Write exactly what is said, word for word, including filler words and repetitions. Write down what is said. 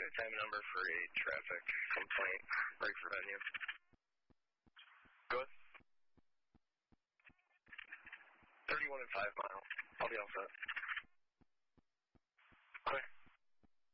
time number for a traffic complaint. Break for venue. Good. thirty-one and five miles. I'll be all set.